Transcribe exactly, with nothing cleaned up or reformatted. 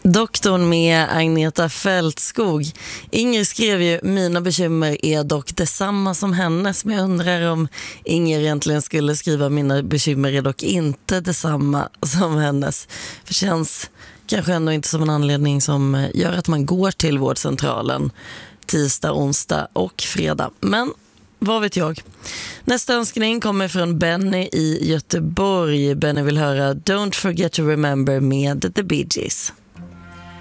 Doktorn med Agneta Fältskog. Inger skrev ju: mina bekymmer är dock detsamma som hennes. Men jag undrar om Inger egentligen skulle skriva: mina bekymmer är dock inte detsamma som hennes. För känns kanske ändå inte som en anledning som gör att man går till vårdcentralen tisdag, onsdag och fredag. Men vad vet jag? Nästa önskning kommer från Benny i Göteborg. Benny vill höra Don't Forget to Remember med The Bee Gees.